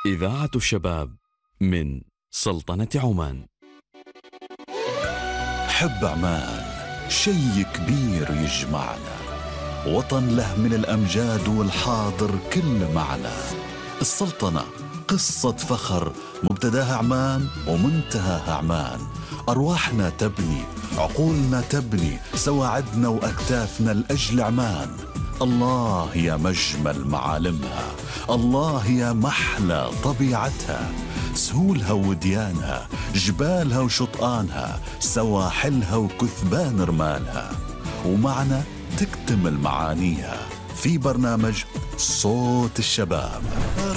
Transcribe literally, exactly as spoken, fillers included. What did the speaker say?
إذاعة الشباب من سلطنة عمان. حب عمان شي كبير يجمعنا، وطن له من الأمجاد والحاضر كل معنى. السلطنة قصة فخر مبتداها عمان ومنتهاها عمان. أرواحنا تبني، عقولنا تبني، سواعدنا وأكتافنا لأجل عمان. الله يا مجمل معالمها، الله يا محلى طبيعتها، سهولها وديانها، جبالها وشطآنها، سواحلها وكثبان رمالها. ومعنا تكتمل معانيها في برنامج صوت الشباب.